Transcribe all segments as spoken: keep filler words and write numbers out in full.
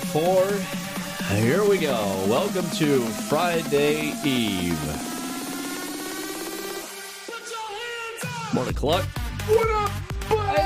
four. Here we go. Welcome to Friday Eve. Morning, Cluck. What up, buddy?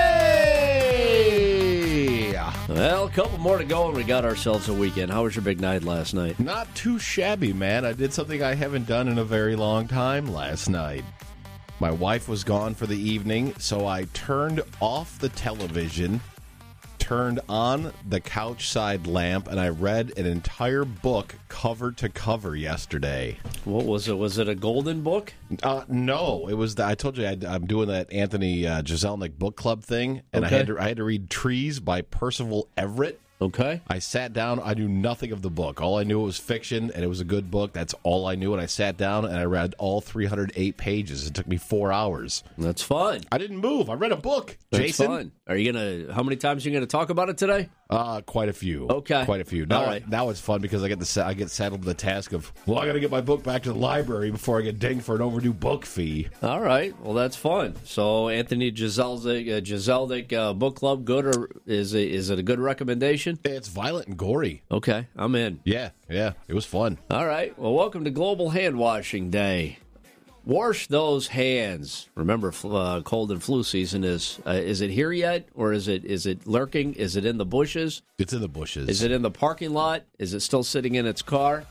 Hey! Well, a couple more to go, and we got ourselves a weekend. How was your big night last night? Not too shabby, man. I did something I haven't done in a very long time last night. My wife was gone for the evening, so I turned off the television, turned on the couch side lamp, and I read an entire book cover to cover yesterday. What was it? Was it a golden book? Uh, no, it was. The, I told you I'd, I'm doing that Anthony uh, Jeselnik book club thing, and Okay. I had to I had to read Trees by Percival Everett. Okay. I sat down. I knew nothing of the book. All I knew it was fiction, and it was a good book. That's all I knew. And I sat down, and I read all three hundred eight pages. It took me four hours. That's fun. I didn't move. I read a book, That's Jason. fun. Are you going to, how many times are you going to talk about it today? Uh, quite a few. Okay. Quite a few. Now, All right. now it's fun because I get the sa- I get saddled with the task of, well, I got to get my book back to the library before I get dinged for an overdue book fee. All right. Well, that's fun. So, Anthony Jeselnik, uh, Jeselnik uh, Book Club, good or is it, is it a good recommendation? It's violent and gory. Okay, I'm in. Yeah, yeah. It was fun. All right. Well, welcome to Global Hand Washing Day. Wash those hands. Remember, uh, cold and flu season is uh, is it here yet, or is it is it lurking? Is it in the bushes? It's in the bushes. Is it in the parking lot? Is it still sitting in its car?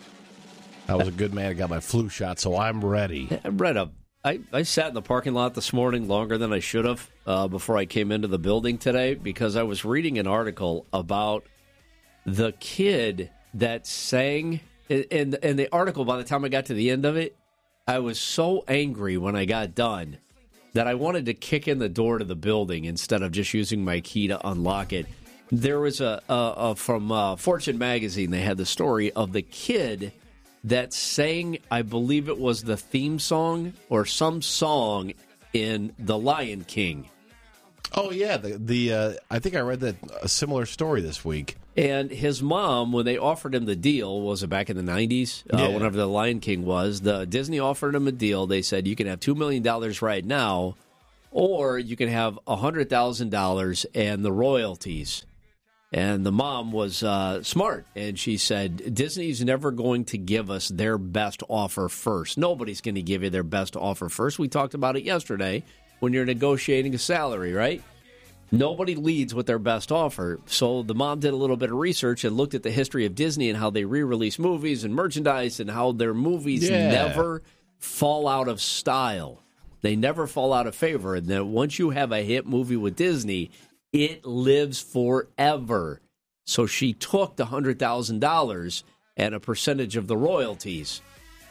I was a good man. I got my flu shot, so I'm ready. I read a. I, I sat in the parking lot this morning longer than I should have uh, before I came into the building today because I was reading an article about the kid that sang. And, and the article, by the time I got to the end of it, I was so angry when I got done that I wanted to kick in the door to the building instead of just using my key to unlock it. There was a, a, a from uh, Fortune magazine. They had the story of the kid that sang, I believe it was the theme song or some song in The Lion King. Oh yeah, the the uh, I think I read that a similar story this week. And his mom, when they offered him the deal, was it back in the nineties? Uh, Yeah. whenever The Lion King was, the Disney offered him a deal. They said, you can have two million dollars right now, or you can have one hundred thousand dollars and the royalties. And the mom was uh, smart, and she said, Disney's never going to give us their best offer first. Nobody's going to give you their best offer first. We talked about it yesterday when you're negotiating a salary, right? Nobody leads with their best offer. So the mom did a little bit of research and looked at the history of Disney and how they re-release movies and merchandise and how their movies Yeah. never fall out of style. They never fall out of favor. And then once you have a hit movie with Disney, it lives forever. So she took the one hundred thousand dollars and a percentage of the royalties,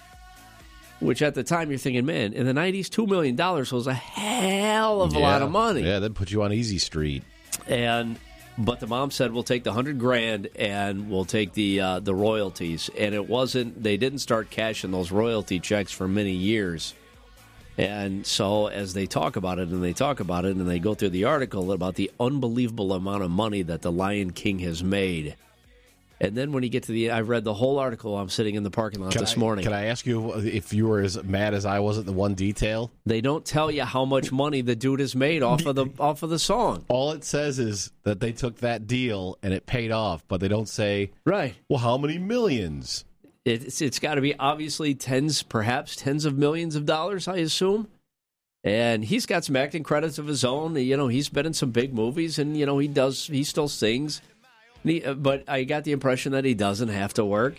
which at the time you're thinking, man, in the nineties, two million dollars was a hell of a Yeah. lot of money. Yeah, that put you on easy street. And but the mom said, we'll take the hundred grand and we'll take the uh, the royalties. And it wasn't, they didn't start cashing those royalty checks for many years. And so as they talk about it and they talk about it and they go through the article about the unbelievable amount of money that the Lion King has made. And then when you get to the, I read the whole article. I'm sitting in the parking lot Can this I, morning. Can I ask you if you were as mad as I was at the one detail? They don't tell you how much money the dude has made off of the off of the song. All it says is that they took that deal and it paid off, but they don't say, Right. well, how many millions? It's it's got to be obviously tens, perhaps tens of millions of dollars, I assume. And he's got some acting credits of his own. You know, he's been in some big movies, and you know he does. He still sings. He, but I got the impression that he doesn't have to work.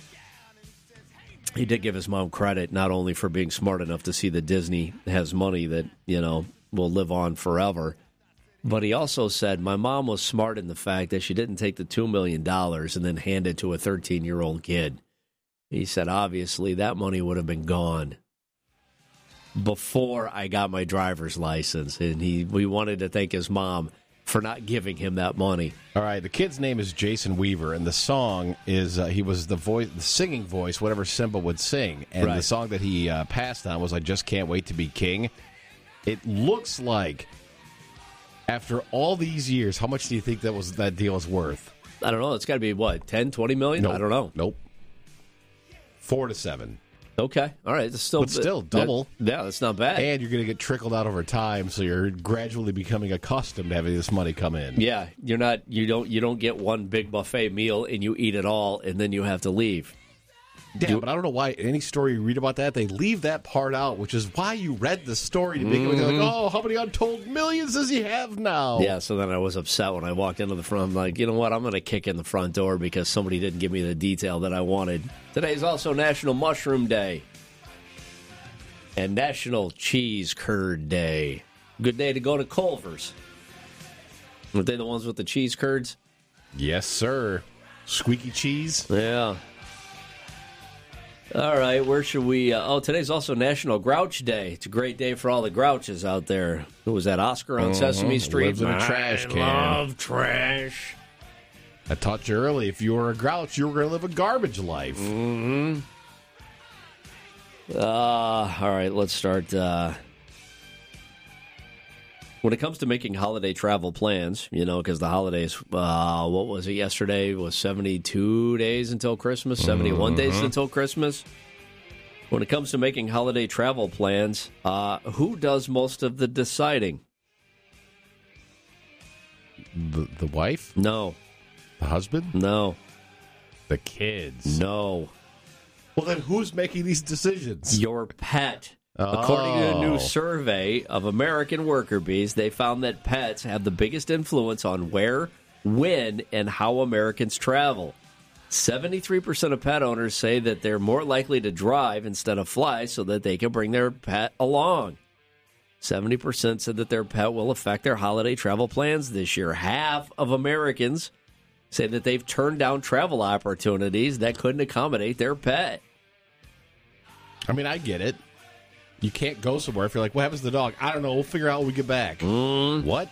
He did give his mom credit not only for being smart enough to see that Disney has money that, you know, will live on forever, but he also said, my mom was smart in the fact that she didn't take the two million dollars and then hand it to a thirteen-year-old kid. He said, obviously, that money would have been gone before I got my driver's license. And he we wanted to thank his mom for not giving him that money. All right, the kid's name is Jason Weaver, and the song is, uh, he was the voice, the singing voice, whatever Simba would sing. And Right. the song that he uh, passed on was I Just Can't Wait to Be King. It looks like, after all these years, how much do you think that was that deal is worth? I don't know. It's got to be, what, ten, twenty million? Nope. I don't know. Nope. Four to seven. Okay, all right. That's still, But still, double. That, yeah, that's not bad. And you're going to get trickled out over time, so you're gradually becoming accustomed to having this money come in. Yeah, you're not. You don't. You don't get one big buffet meal and you eat it all, and then you have to leave. Yeah, Do, but I don't know why any story you read about that, they leave that part out, which is why you read the story to begin with. Mm-hmm. Like, oh, how many untold millions does he have now? Yeah, so then I was upset when I walked into the front. I'm like, you know what? I'm going to kick in the front door because somebody didn't give me the detail that I wanted. Today is also National Mushroom Day and National Cheese Curd Day. Good day to go to Culver's. Aren't they the ones with the cheese curds? Yes, sir. Squeaky cheese. Yeah. All right, where should we... Uh, oh, today's also National Grouch Day. It's a great day for all the grouches out there. Who was that, Oscar on uh-huh. Sesame Street? Lives in a trash can. I love trash. I taught you early, if you were a grouch, you were going to live a garbage life. Mm-hmm. Uh, all right, let's start... Uh, when it comes to making holiday travel plans, you know, because the holidays, uh, what was it yesterday? It was seventy-two days until Christmas, seventy-one mm-hmm. days until Christmas. When it comes to making holiday travel plans, uh, who does most of the deciding? The, the wife? No. The husband? No. The kids? No. Well, then who's making these decisions? Your pet. Oh. According to a new survey of American worker bees, they found that pets have the biggest influence on where, when, and how Americans travel. seventy-three percent of pet owners say that they're more likely to drive instead of fly so that they can bring their pet along. seventy percent said that their pet will affect their holiday travel plans this year. Half of Americans say that they've turned down travel opportunities that couldn't accommodate their pet. I mean, I get it. You can't go somewhere if you're like, what happens to the dog? I don't know. We'll figure out when we get back. Mm. What?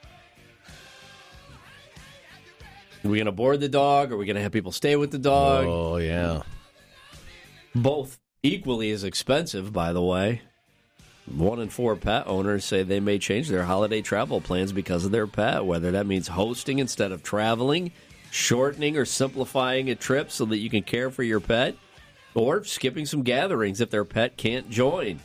Are we going to board the dog? Are we going to have people stay with the dog? Oh, yeah. Both equally as expensive, by the way. One in four pet owners say they may change their holiday travel plans because of their pet, whether that means hosting instead of traveling, shortening or simplifying a trip so that you can care for your pet, or skipping some gatherings if their pet can't join.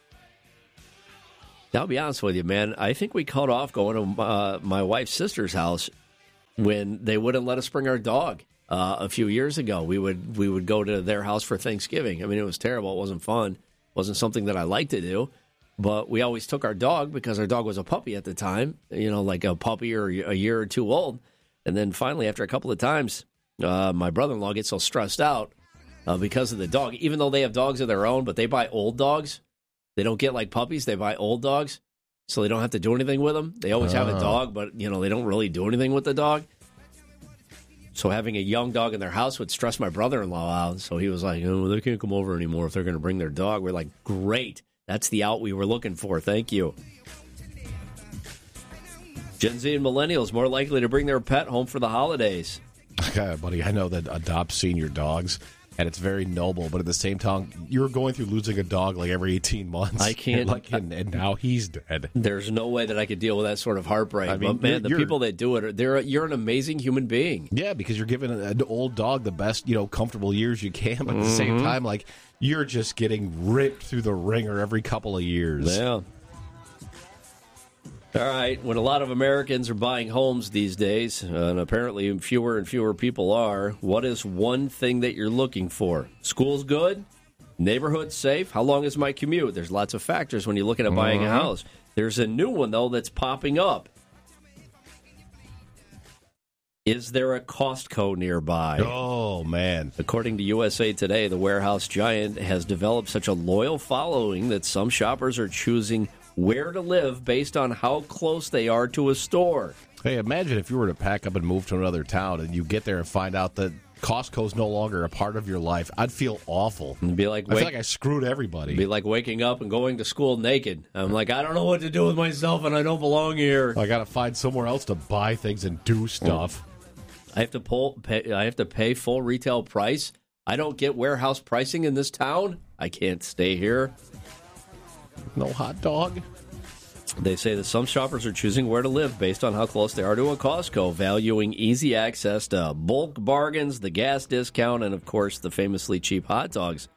I'll be honest with you, man. I think we cut off going to uh, my wife's sister's house when they wouldn't let us bring our dog uh, a few years ago. We would we would go to their house for Thanksgiving. I mean, it was terrible. It wasn't fun. It wasn't something that I liked to do. But we always took our dog because our dog was a puppy at the time, you know, like a puppy or a year or two old. And then finally, after a couple of times, uh, my brother-in-law gets so stressed out uh, because of the dog, even though they have dogs of their own, but they buy old dogs. They don't get like puppies. They buy old dogs, so they don't have to do anything with them. They always oh. have a dog, but, you know, they don't really do anything with the dog. So having a young dog in their house would stress my brother-in-law out. So he was like, oh, they can't come over anymore if they're going to bring their dog. We're like, great. That's the out we were looking for. Thank you. Gen Z and millennials more likely to bring their pet home for the holidays. Okay, buddy, I know that adopt senior dogs, and it's very noble, but at the same time, you're going through losing a dog like every eighteen months. I can't. Like, and, and now he's dead. There's no way that I could deal with that sort of heartbreak. I mean, but man, the people that do it, they're you're an amazing human being. Yeah, because you're giving an old dog the best, you know, comfortable years you can, but at the mm-hmm. same time, like, you're just getting ripped through the ringer every couple of years. Yeah. All right, when a lot of Americans are buying homes these days, uh, and apparently fewer and fewer people are, what is one thing that you're looking for? School's good? Neighborhood safe? How long is my commute? There's lots of factors when you're looking at buying uh-huh. a house. There's a new one, though, that's popping up. Is there a Costco nearby? Oh, man. According to U S A Today, the warehouse giant has developed such a loyal following that some shoppers are choosing where to live based on how close they are to a store. Hey, imagine if you were to pack up and move to another town and you get there and find out that Costco's no longer a part of your life. I'd feel awful. It'd be like I feel like I screwed everybody. It'd be like waking up and going to school naked. I'm like, I don't know what to do with myself and I don't belong here. I got to find somewhere else to buy things and do stuff. I have to pull. Pay, I have to pay full retail price. I don't get warehouse pricing in this town. I can't stay here. No hot dog. They say that some shoppers are choosing where to live based on how close they are to a Costco, valuing easy access to bulk bargains, the gas discount, and, of course, the famously cheap hot dogs.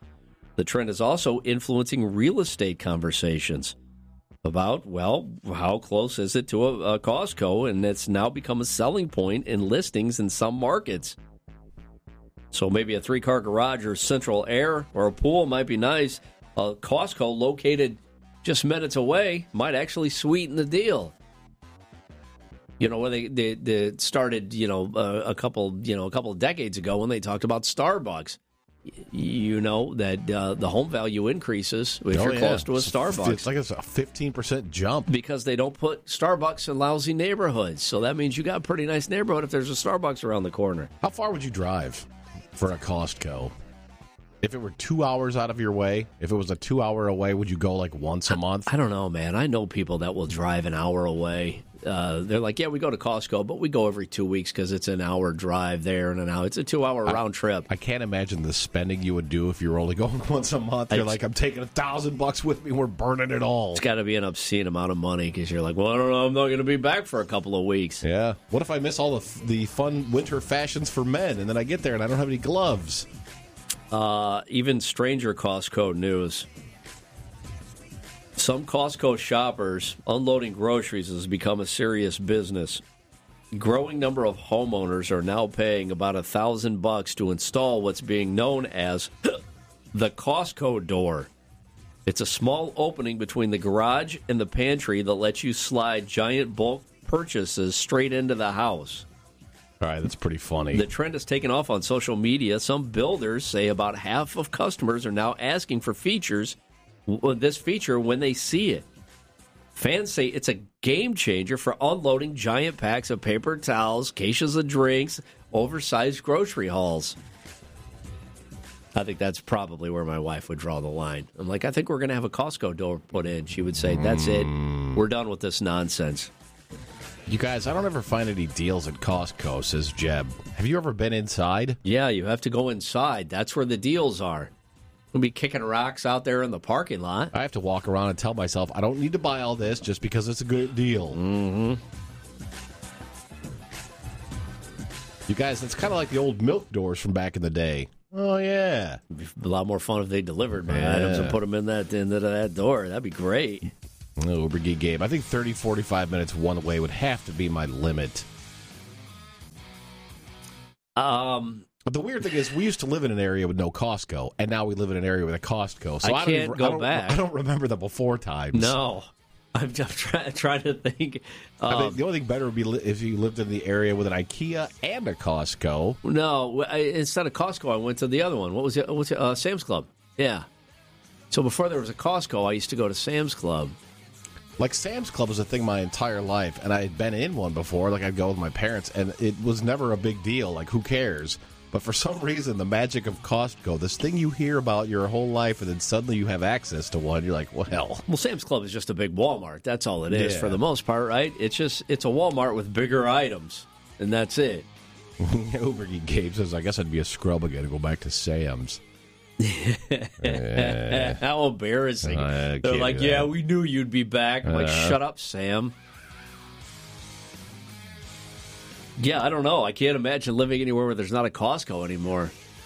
The trend is also influencing real estate conversations about, well, how close is it to a, a Costco? And it's now become a selling point in listings in some markets. So maybe a three-car garage or central air or a pool might be nice. A Costco located just minutes away might actually sweeten the deal. You know, when they, they, they started, you know, uh, a couple, you know, a couple of decades ago when they talked about Starbucks. You know that uh, the home value increases if oh, you're yeah. close to a Starbucks. It's like it's a fifteen percent jump. Because they don't put Starbucks in lousy neighborhoods. So that means you got a pretty nice neighborhood if there's a Starbucks around the corner. How far would you drive for a Costco? If it were two hours out of your way, if it was a two hour away, would you go like once a month? I don't know, man. I know people that will drive an hour away. Uh, they're like, yeah, we go to Costco, but we go every two weeks because it's an hour drive there and an hour. It's a two-hour round trip. I can't imagine the spending you would do if you were only going once a month. You're I, like, I'm taking a thousand bucks with me. We're burning it all. It's got to be an obscene amount of money because you're like, well, I don't know. I'm not going to be back for a couple of weeks. Yeah. What if I miss all the the fun winter fashions for men, and then I get there and I don't have any gloves? Uh, even stranger Costco news. Some Costco shoppers unloading groceries has become a serious business. Growing number of homeowners are now paying about a thousand bucks to install what's being known as the Costco door. It's a small opening between the garage and the pantry that lets you slide giant bulk purchases straight into the house. All right, that's pretty funny. The trend has taken off on social media. Some builders say about half of customers are now asking for features this feature when they see it. Fans say it's a game changer for unloading giant packs of paper towels, cases of drinks, oversized grocery hauls. I think that's probably where my wife would draw the line. I'm like, I think we're going to have a Costco door put in. She would say, that's it. We're done with this nonsense. You guys, I don't ever find any deals at Costco, says Jeb. Have you ever been inside? Yeah, you have to go inside. That's where the deals are. We'll be kicking rocks out there in the parking lot. I have to walk around and tell myself I don't need to buy all this just because it's a good deal. Mm-hmm. You guys, that's kind of like the old milk doors from back in the day. Oh, yeah. It'd be a lot more fun if they delivered my yeah. items and put them in that into that door. That'd be great. Oh, Uber Geek Gabe. I think thirty, forty-five minutes one way would have to be my limit. Um... But the weird thing is, we used to live in an area with no Costco, and now we live in an area with a Costco. So I, I can't don't even, go I don't, back. I don't remember the before times. No. I'm, I'm try, trying to think. Um, I think the only thing better would be li- if you lived in the area with an IKEA and a Costco. No, I, instead of Costco, I went to the other one. What was it? What's it? Uh, Sam's Club. Yeah. So before there was a Costco, I used to go to Sam's Club. Like, Sam's Club was a thing my entire life, and I had been in one before. Like, I'd go with my parents, and it was never a big deal. Like, who cares? But for some reason, the magic of Costco, this thing you hear about your whole life, and then suddenly you have access to one, you're like, well. Well, Sam's Club is just a big Walmart. That's all it is yeah. for the most part, right? It's just, it's a Walmart with bigger items, and that's it. Uber Geek Gabe says, I guess I'd be a scrub again and go back to Sam's. uh, How embarrassing. Uh, They're like, that. yeah, we knew you'd be back. I'm like, Uh. shut up, Sam. Yeah, I don't know. I can't imagine living anywhere where there's not a Costco anymore.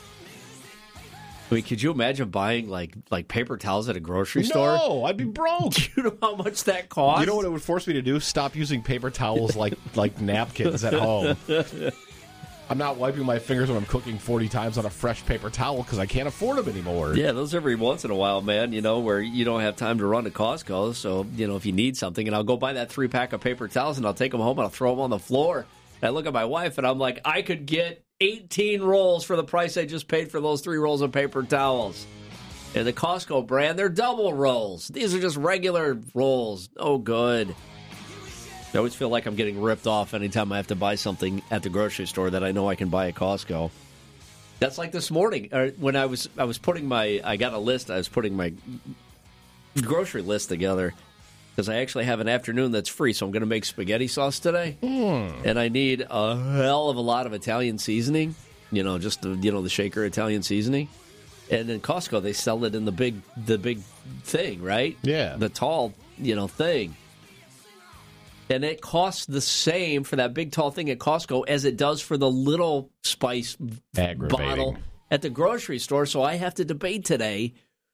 I mean, could you imagine buying, like, like paper towels at a grocery store? No, I'd be broke. Do you know how much that costs? You know what it would force me to do? Stop using paper towels like like napkins at home. I'm not wiping my fingers when I'm cooking forty times on a fresh paper towel because I can't afford them anymore. Yeah, those every once in a while, man, you know, where you don't have time to run to Costco. So, you know, if you need something, and I'll go buy that three-pack of paper towels, and I'll take them home, and I'll throw them on the floor. And I look at my wife, and I'm like, I could get eighteen rolls for the price I just paid for those three rolls of paper towels. And the Costco brand, they're double rolls. These are just regular rolls. Oh, good. I always feel like I'm getting ripped off anytime I have to buy something at the grocery store that I know I can buy at Costco. That's like this morning uh, when I was I was putting my I got a list. I was putting my grocery list together because I actually have an afternoon that's free. So I'm going to make spaghetti sauce today, Mm. and I need a hell of a lot of Italian seasoning. You know, just the you know the shaker Italian seasoning. And in Costco, they sell it in the big the big thing, right? Yeah, the tall you know thing. And it costs the same for that big, tall thing at Costco as it does for the little spice bottle at the grocery store. So I have to debate today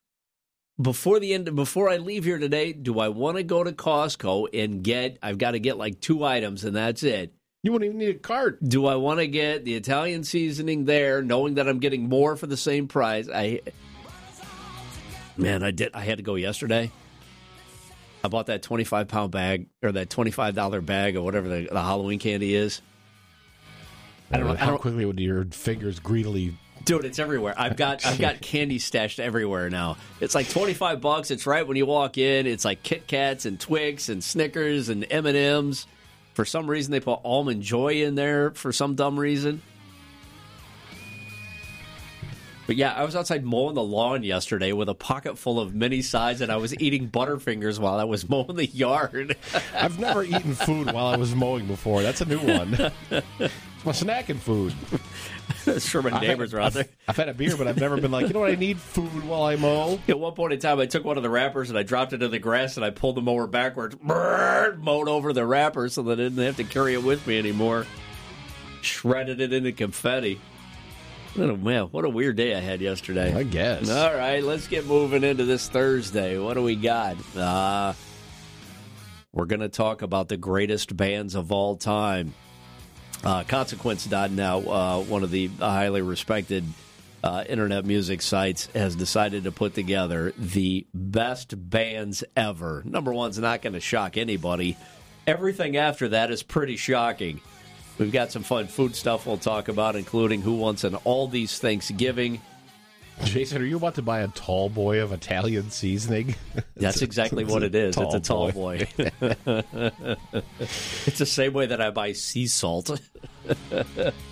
before the end, before I leave here today, do I want to go to Costco and get, I've got to get like two items and that's it. You wouldn't even need a cart. Do I want to get the Italian seasoning there, knowing that I'm getting more for the same price? I, man, I did. I had to go yesterday. I bought that twenty-five pound bag or that twenty-five dollar bag or whatever the, the Halloween candy is. I don't know how quickly would your fingers greedily. Dude, it's everywhere. I've got I've got candy stashed everywhere now. It's like twenty-five bucks. It's right when you walk in. It's like Kit Kats and Twix and Snickers and M and M's. For some reason, they put Almond Joy in there for some dumb reason. But yeah, I was outside mowing the lawn yesterday with a pocket full of mini sides, and I was eating Butterfingers while I was mowing the yard. I've never eaten food while I was mowing before. That's a new one. It's my snacking food. Sure, my neighbors had, are out there. I've, I've had a beer, but I've never been like, you know what, I need food while I mow. At one point in time, I took one of the wrappers and I dropped it in the grass and I pulled the mower backwards, brrr, mowed over the wrapper so that I didn't have to carry it with me anymore. Shredded it into confetti. Oh, man, what a weird day I had yesterday. I guess. All right, let's get moving into this Thursday. What do we got? Uh, we're going to talk about the greatest bands of all time. Uh, Consequence dot net, uh, one of the highly respected uh, internet music sites, has decided to put together the best bands ever. Number one's not going to shock anybody. Everything after that is pretty shocking. We've got some fun food stuff we'll talk about, including Who Wants an Aldi's Thanksgiving. Jason, are you about to buy a tall boy of Italian seasoning? That's exactly what it is. It's a tall boy. It's the same way that I buy sea salt. All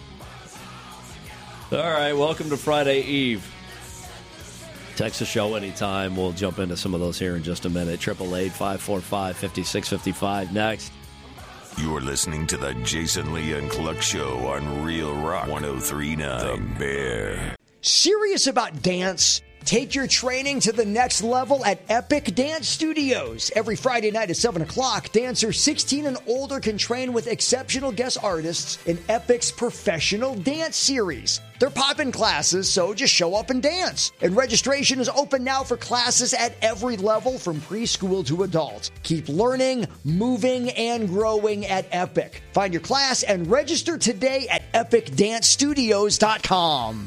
right, welcome to Friday Eve. Text the show anytime. We'll jump into some of those here in just a minute. triple eight, five four five, five six five five next. You're listening to the Jason Lee and Cluck Show on Real Rock one oh three point nine. The Bear. Serious about dance? Take your training to the next level at Epic Dance Studios. Every Friday night at seven o'clock, dancers sixteen and older can train with exceptional guest artists in Epic's professional dance series. They're popping classes, so just show up and dance. And registration is open now for classes at every level from preschool to adult. Keep learning, moving, and growing at Epic. Find your class and register today at epic dance studios dot com.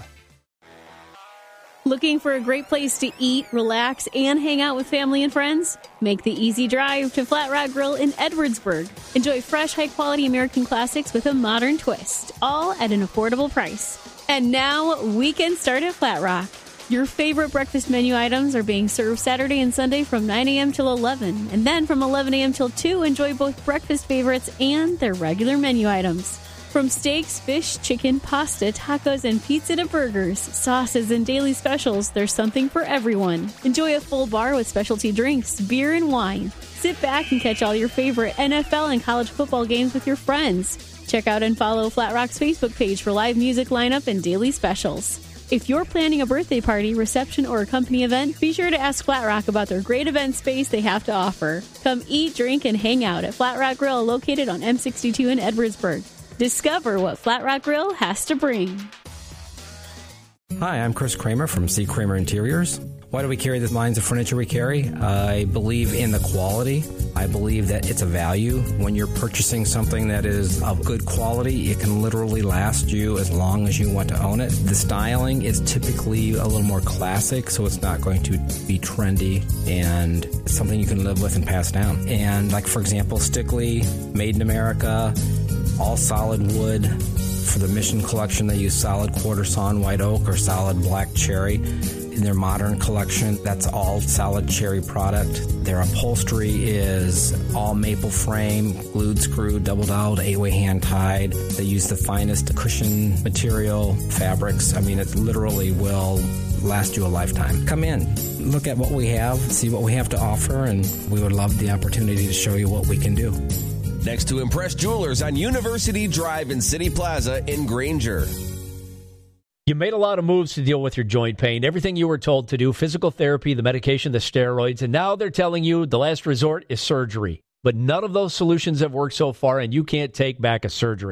Looking for a great place to eat, relax, and hang out with family and friends? Make the easy drive to Flat Rock Grill in Edwardsburg. Enjoy fresh, high-quality American classics with a modern twist, all at an affordable price. And now, weekends start at Flat Rock. Your favorite breakfast menu items are being served Saturday and Sunday from nine a.m. till eleven. And then from eleven a.m. till two, enjoy both breakfast favorites and their regular menu items. From steaks, fish, chicken, pasta, tacos, and pizza to burgers, sauces, and daily specials, there's something for everyone. Enjoy a full bar with specialty drinks, beer, and wine. Sit back and catch all your favorite N F L and college football games with your friends. Check out and follow Flat Rock's Facebook page for live music lineup and daily specials. If you're planning a birthday party, reception, or a company event, be sure to ask Flat Rock about their great event space they have to offer. Come eat, drink, and hang out at Flat Rock Grill, located on M sixty-two in Edwardsburg. Discover what Flat Rock Grill has to bring. Hi, I'm Chris Kramer from C. Kramer Interiors. Why do we carry the lines of furniture we carry? I believe in the quality. I believe that it's a value. When you're purchasing something that is of good quality, it can literally last you as long as you want to own it. The styling is typically a little more classic, so it's not going to be trendy, and it's something you can live with and pass down. And like, for example, Stickley, made in America, all solid wood. For the Mission collection, they use solid quarter sawn white oak or solid black cherry. In their modern collection, that's all solid cherry product. Their upholstery is all maple frame, glued, screwed, double doweled, eight-way hand tied. They use the finest cushion material, fabrics. I mean, it literally will last you a lifetime. Come in, look at what we have, see what we have to offer, and we would love the opportunity to show you what we can do. Next to Impress Jewelers on University Drive in City Plaza in Granger. You made a lot of moves to deal with your joint pain. Everything you were told to do, physical therapy, the medication, the steroids, and now they're telling you the last resort is surgery. But none of those solutions have worked so far, and you can't take back a surgery.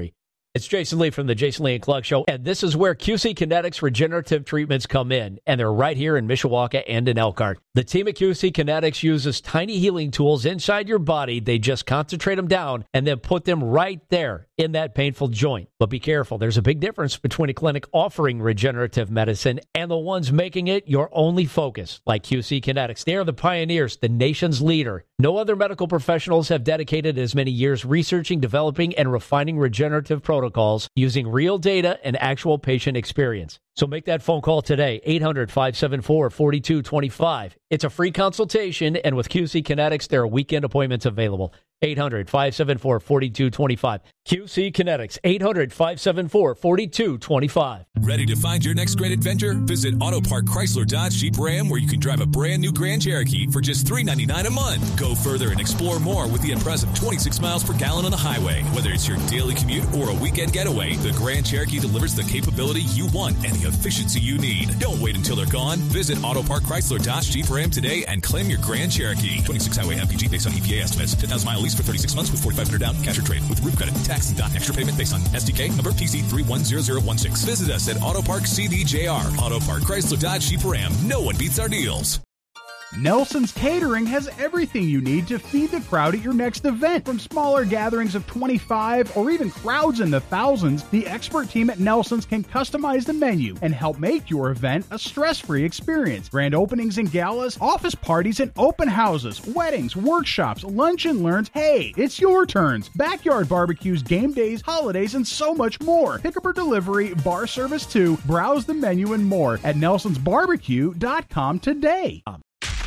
It's Jason Lee from the Jason Lee and Clark Show, and this is where Q C Kinetics regenerative treatments come in, and they're right here in Mishawaka and in Elkhart. The team at Q C Kinetics uses tiny healing tools inside your body. They just concentrate them down and then put them right there in that painful joint. But be careful. There's a big difference between a clinic offering regenerative medicine and the ones making it your only focus, like Q C Kinetics. They are the pioneers, the nation's leader. No other medical professionals have dedicated as many years researching, developing, and refining regenerative protocols using real data and actual patient experience. So make that phone call today, eight hundred, five seven four, four two two five. It's a free consultation, and with Q C Kinetics, there are weekend appointments available. eight hundred, five seven four, four two two five. Q C Kinetics, eight hundred, five seven four, four two two five. Ready to find your next great adventure? Visit Auto Park Chrysler Dodge Jeep Ram, where you can drive a brand new Grand Cherokee for just three hundred ninety-nine dollars a month. Go further and explore more with the impressive twenty-six miles per gallon on the highway. Whether it's your daily commute or a weekend getaway, the Grand Cherokee delivers the capability you want and the efficiency you need. Don't wait until they're gone. Visit Auto Park Chrysler Dodge Jeep Ram today and claim your Grand Cherokee. twenty-six Highway M P G based on E P A estimates. ten thousand mile lease for thirty-six months with forty-five hundred dollars down, cash or trade with roof credit, tax and dot extra payment based on S D K number P C three one zero zero one six. Visit us at Auto Park C D J R. Auto Park Chrysler Dodge Jeep Ram. No one beats our deals. Nelson's Catering has everything you need to feed the crowd at your next event. From smaller gatherings of twenty-five or even crowds in the thousands, the expert team at Nelson's can customize the menu and help make your event a stress-free experience. Grand openings and galas, office parties and open houses, weddings, workshops, lunch and learns. Hey, it's your turns. Backyard barbecues, game days, holidays, and so much more. Pickup or delivery, bar service too. Browse the menu and more at nelsons barbecue dot com today. Um,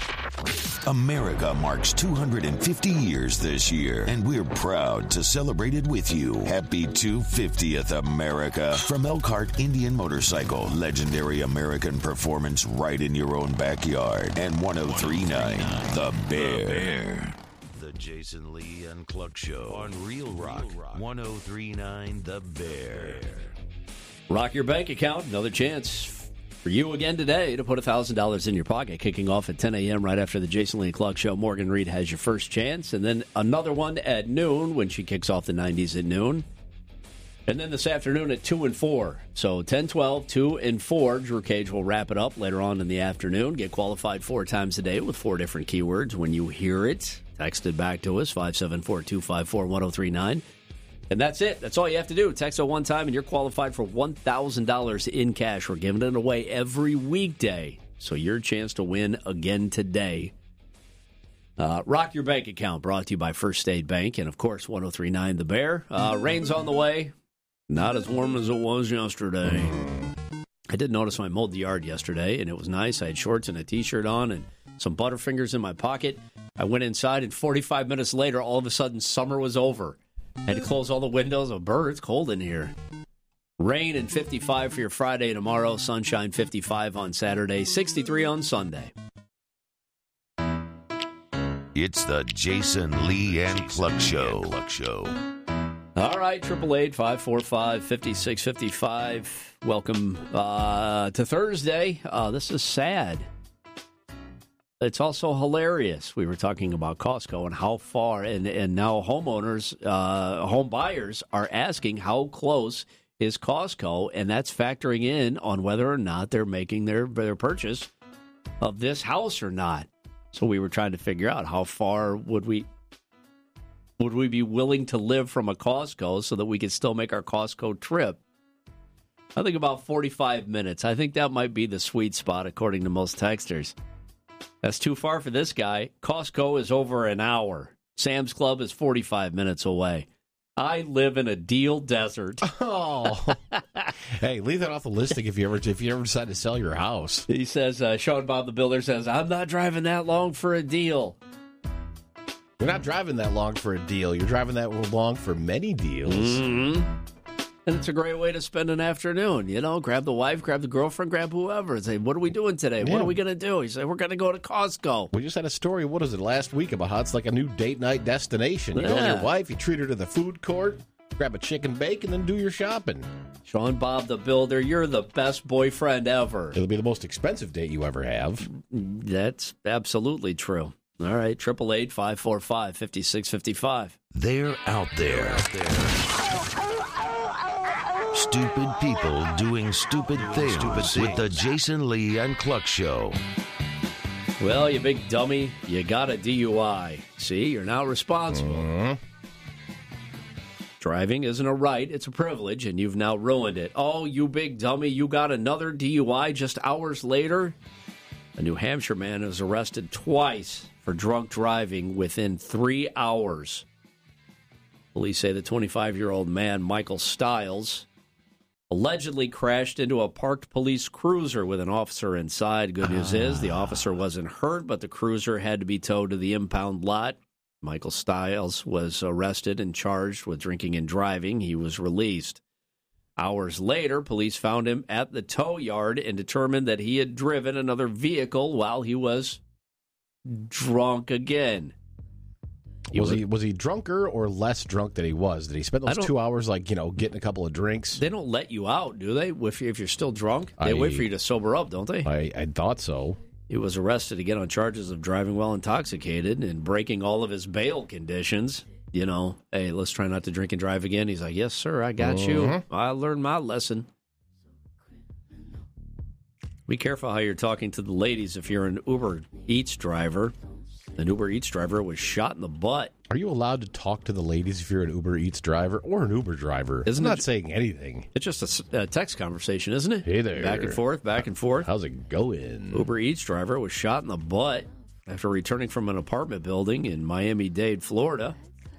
America marks two hundred fifty years this year, and we're proud to celebrate it with you. Happy two hundred fiftieth, America. From Elkhart Indian Motorcycle, legendary American performance right in your own backyard. And one oh three point nine, The Bear. The Bear. The Jason Lee and Cluck Show on Real Rock, one oh three point nine, The Bear. Rock your bank account, another chance for you again today to put one thousand dollars in your pocket, kicking off at ten a.m. right after the Jason Lee and Clark Show. Morgan Reed has your first chance, and then another one at noon when she kicks off the nineties at noon. And then this afternoon at two and four. So ten, twelve, two, and four. Drew Cage will wrap it up later on in the afternoon. Get qualified four times a day with four different keywords. When you hear it, text it back to us, five seven four, two five four, one oh three nine. And that's it. That's all you have to do. Text it one time, and you're qualified for one thousand dollars in cash. We're giving it away every weekday. So your chance to win again today. Uh, Rock Your Bank Account, brought to you by First State Bank. And, of course, one oh three point nine The Bear. Uh, rain's on the way. Not as warm as it was yesterday. I did notice when I mowed the yard yesterday, and it was nice. I had shorts and a T-shirt on and some Butterfingers in my pocket. I went inside, and forty-five minutes later, all of a sudden, summer was over. I had to close all the windows. Oh, bird, it's cold in here. Rain and fifty-five for your Friday tomorrow. Sunshine fifty-five on Saturday. sixty-three on Sunday. It's the Jason Lee and Cluck Show. Cluck Show. All right, triple eight five four five fifty six fifty five. Welcome uh, to Thursday. Uh, this is sad. It's also hilarious. We were talking about Costco and how far, and, and now homeowners, uh, home buyers are asking how close is Costco, and that's factoring in on whether or not they're making their, their purchase of this house or not. So we were trying to figure out how far would we would we be willing to live from a Costco so that we could still make our Costco trip. I think about forty-five minutes. I think that might be the sweet spot according to most texters. That's too far for this guy. Costco is over an hour. Sam's Club is forty-five minutes away. I live in a deal desert. Oh, hey, leave that off the listing if you ever if you ever decide to sell your house. He says, uh, Sean Bob the Builder says, I'm not driving that long for a deal. You're not driving that long for a deal. You're driving that long for many deals. Mm-hmm. And it's a great way to spend an afternoon. You know, grab the wife, grab the girlfriend, grab whoever. And say, what are we doing today? Yeah. What are we going to do? He said, we're going to go to Costco. We just had a story, what was it, last week about how it's like a new date night destination. You yeah. go with your wife, you treat her to the food court, grab a chicken bake, and then do your shopping. Sean Bob the Builder, you're the best boyfriend ever. It'll be the most expensive date you ever have. That's absolutely true. All right, triple eight five four five fifty six fifty five. They're out there. Out there. Stupid people doing stupid things with the Jason Lee and Cluck Show. Well, you big dummy, you got a D U I. See, you're now responsible. Mm-hmm. Driving isn't a right, it's a privilege, and you've now ruined it. Oh, you big dummy, you got another D U I just hours later? A New Hampshire man was arrested twice for drunk driving within three hours. Police say the twenty-five-year-old man, Michael Stiles, allegedly crashed into a parked police cruiser with an officer inside. Good news is the officer wasn't hurt, but the cruiser had to be towed to the impound lot. Michael Stiles was arrested and charged with drinking and driving. He was released. Hours later, police found him at the tow yard and determined that he had driven another vehicle while he was drunk again. He was, was he was he drunker or less drunk than he was? Did he spend those two hours, like, you know, getting a couple of drinks? They don't let you out, do they? If, if you're still drunk? They I, wait for you to sober up, don't they? I, I thought so. He was arrested again on charges of driving while intoxicated and breaking all of his bail conditions. You know, hey, let's try not to drink and drive again. He's like, yes, sir, I got mm-hmm. you. I learned my lesson. Be careful how you're talking to the ladies if you're an Uber Eats driver. An Uber Eats driver was shot in the butt. Are you allowed to talk to the ladies if you're an Uber Eats driver or an Uber driver? Isn't I'm not it, saying anything. It's just a, a text conversation, isn't it? Hey there. Back and forth, back and forth. How's it going? Uber Eats driver was shot in the butt after returning from an apartment building in Miami-Dade, Florida.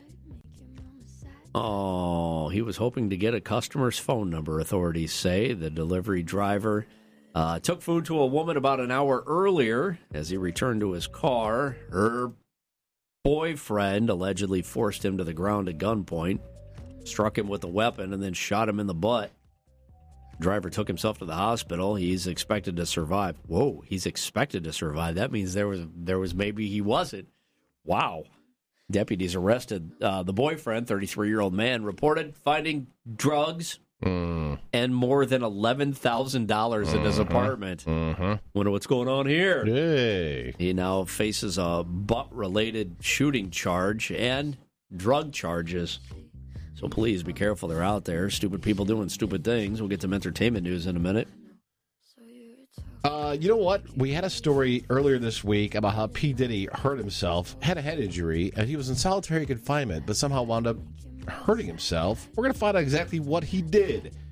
Oh, he was hoping to get a customer's phone number, authorities say. The delivery driver uh, took food to a woman about an hour earlier. As he returned to his car, her boyfriend allegedly forced him to the ground at gunpoint, struck him with a weapon, and then shot him in the butt. The driver took himself to the hospital. He's expected to survive. Whoa, he's expected to survive. That means there was there was maybe he wasn't. Wow. Deputies arrested uh, the boyfriend, thirty-three-year-old man, reported finding drugs mm. and more than eleven thousand dollars mm-hmm. in his apartment. Mm-hmm. Wonder what's going on here. Hey. He now faces a butt-related shooting charge and drug charges. So please be careful. They're out there. Stupid people doing stupid things. We'll get some entertainment news in a minute. Uh, you know what? We had a story earlier this week about how P. Diddy hurt himself, had a head injury, and he was in solitary confinement, but somehow wound up hurting himself. We're going to find out exactly what he did